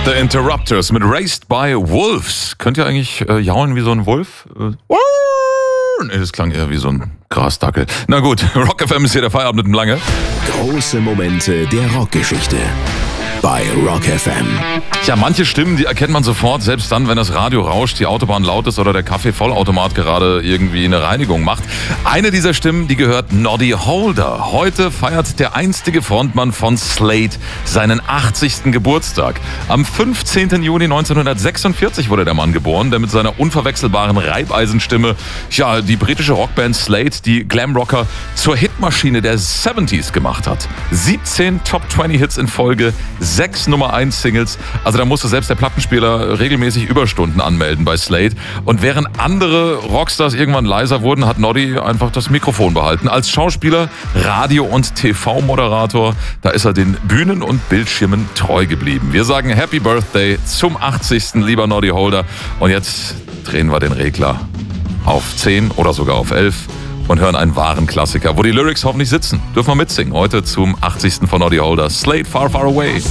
The Interrupters mit Raised by Wolves. Könnt ihr eigentlich jaulen wie so ein Wolf? Nee, das klang eher wie so ein Grasdackel. Na gut, Rock FM ist hier der Feierabend mit dem Lange. Große Momente der Rockgeschichte bei Rock FM. Ja, manche Stimmen, die erkennt man sofort, selbst dann, wenn das Radio rauscht, die Autobahn laut ist oder der Kaffeevollautomat gerade irgendwie eine Reinigung macht. Eine dieser Stimmen, die gehört Noddy Holder. Heute feiert der einstige Frontmann von Slade seinen 80. Geburtstag. Am 15. Juni 1946 wurde der Mann geboren, der mit seiner unverwechselbaren Reibeisenstimme die britische Rockband Slade, die Glamrocker, zur Hitmaschine der 70s gemacht hat. 17 Top-20-Hits in Folge, 6 Nummer-1-Singles. Also da musste selbst der Plattenspieler regelmäßig Überstunden anmelden bei Slade. Und während andere Rockstars irgendwann leiser wurden, hat Noddy einfach das Mikrofon behalten. Als Schauspieler, Radio- und TV-Moderator, da ist er den Bühnen und Bildschirmen treu geblieben. Wir sagen Happy Birthday zum 80. lieber Noddy Holder. Und jetzt drehen wir den Regler auf 10 oder sogar auf 11 und hören einen wahren Klassiker, wo die Lyrics hoffentlich sitzen. Dürfen wir mitsingen. Heute zum 80. von Noddy Holder. Slade, Far, Far Away.